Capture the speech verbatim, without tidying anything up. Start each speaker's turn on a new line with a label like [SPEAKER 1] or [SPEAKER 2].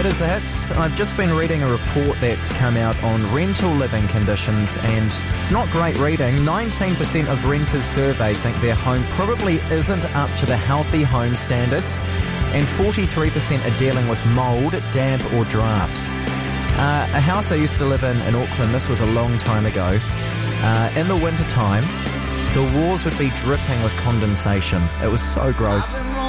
[SPEAKER 1] Here's the hits. I've just been reading a report that's come out on rental living conditions, and it's not great reading. nineteen percent of renters surveyed think their home probably isn't up to the healthy home standards, and forty-three percent are dealing with mould, damp or drafts. Uh, a house I used to live in in Auckland, this was a long time ago, uh, in the winter time, the walls would be dripping with condensation. It was so gross.